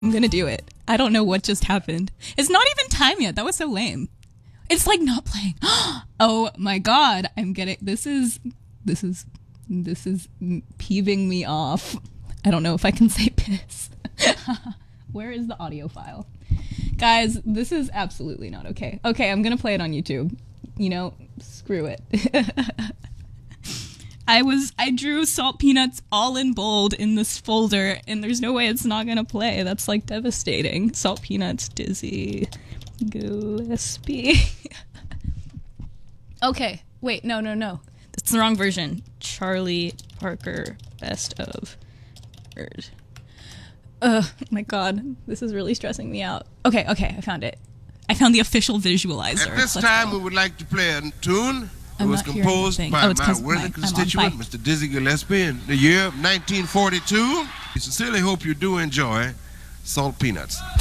I'm gonna do it. I don't know what just happened. It's not even time yet. That was so lame. It's like not playing. Oh my god. I'm getting, this is peeving me off. I don't know if I can say piss. Where is the audio file? Guys, this is absolutely not okay. Okay, I'm gonna play it on YouTube. You know, screw it. I drew Salt Peanuts all in bold in this folder, and there's no way it's not gonna play. That's like devastating. Salt Peanuts, Dizzy Gillespie. Okay, wait, no. That's the wrong version. Charlie Parker, best of Bird. My god, this is really stressing me out. Okay, I found it. I found the official visualizer. At this time, we would like to play a tune. It was composed by my worthy constituent, Mr. Dizzy Gillespie, in the year of 1942. We sincerely hope you do enjoy Salt Peanuts.